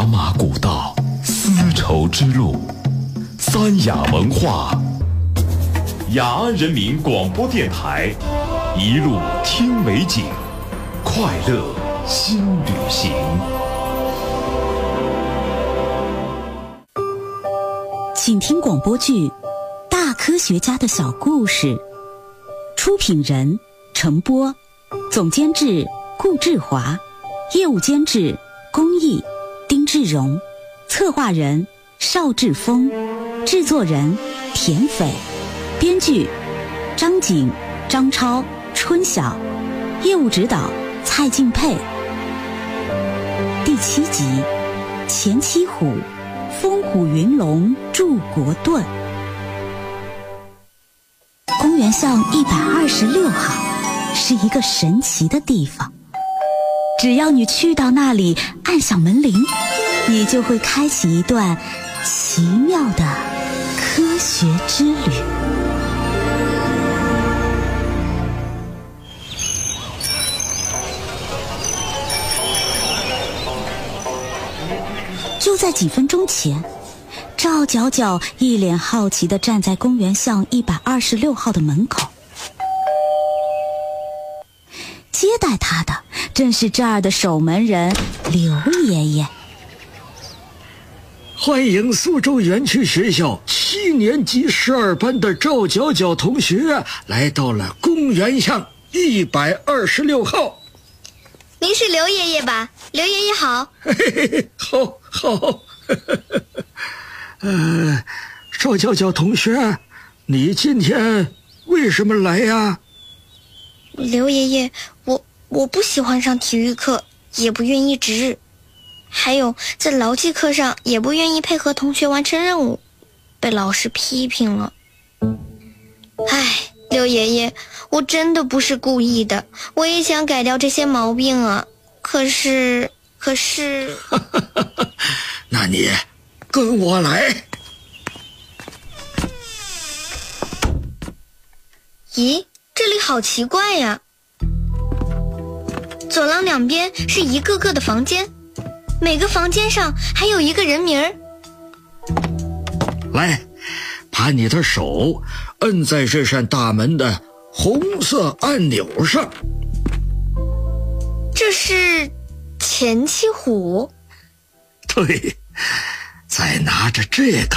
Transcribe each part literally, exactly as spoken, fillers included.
茶马古道，丝绸之路，三雅文化，雅安人民广播电台，一路听美景，快乐新旅行。 请听广播剧《大科学家的小故事》，出品人程波，总监制顾志华，业务监制龚毅、丁志荣，策划人邵志峰，制作人田斐，编剧张景、张超、春晓，业务指导蔡敬佩。第七集，钱七虎，风虎云龙祝国盾。公园巷一百二十六号是一个神奇的地方，只要你去到那里按响门铃，你就会开启一段奇妙的科学之旅。就在几分钟前，赵角角一脸好奇地站在公园巷一百二十六号的门口。接待他的正是这儿的守门人刘爷爷。 欢迎苏州园区学校七年级十二班的赵角角同学来到了公园巷一百二十六号。 您是刘爷爷吧？刘爷爷好。 嘿嘿嘿，好好。呃，赵角角同学，你今天为什么来呀？ 刘爷爷，我我不喜欢上体育课，也不愿意值日，还有在劳技课上也不愿意配合同学完成任务，被老师批评了。唉，刘爷爷，我真的不是故意的，我也想改掉这些毛病啊，可是可是那你跟我来。 咦，这里好奇怪呀！走廊两边是一个个的房间，每个房间上还有一个人名儿。 来，把你的手摁在这扇大门的红色按钮上。 这是钱七虎？ 对，再拿着这个。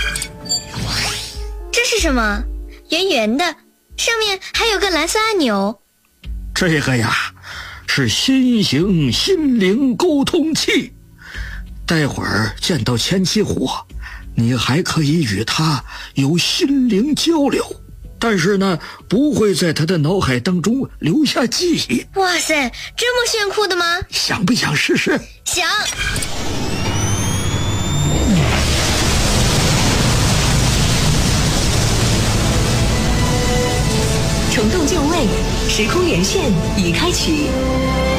这是什么？圆圆的，上面还有个蓝色按钮。 这个呀，是新型心灵沟通器。待会儿见到钱七虎，你还可以与他有心灵交流，但是呢，不会在他的脑海当中留下记忆。 哇塞，这么炫酷的吗？ 想不想试试？ 想。 虫洞就位，时空连线已开启。